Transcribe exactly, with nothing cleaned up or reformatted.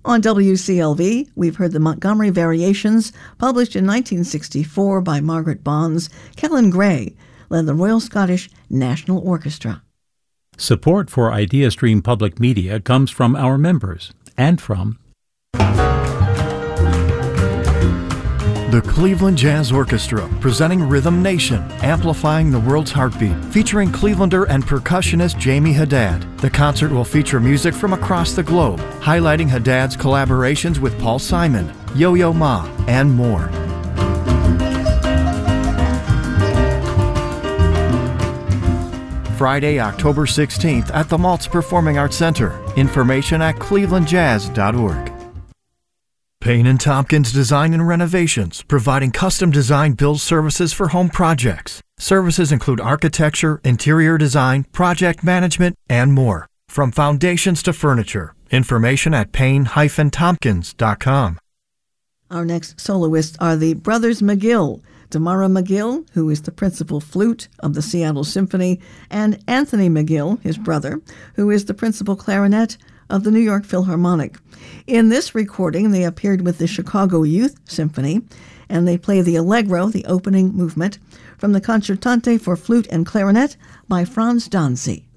On W C L V, we've heard the Montgomery Variations, published in nineteen sixty-four by Margaret Bonds. Kellen Gray led the Royal Scottish National Orchestra. Support for IdeaStream Public Media comes from our members and from the Cleveland Jazz Orchestra, presenting Rhythm Nation, amplifying the world's heartbeat, featuring Clevelander and percussionist Jamie Haddad. The concert will feature music from across the globe, highlighting Haddad's collaborations with Paul Simon, Yo-Yo Ma, and more. Friday, October sixteenth at the Maltz Performing Arts Center. Information at cleveland jazz dot org. Payne and Tompkins Design and Renovations, providing custom design build services for home projects. Services include architecture, interior design, project management, and more. From foundations to furniture. Information at payne dash tompkins dot com. Our next soloists are the Brothers McGill, Damara McGill, who is the principal flute of the Seattle Symphony, and Anthony McGill, his brother, who is the principal clarinet of the New York Philharmonic. In this recording, they appeared with the Chicago Youth Symphony, and they play the Allegro, the opening movement, from the Concertante for Flute and Clarinet by Franz Danzy.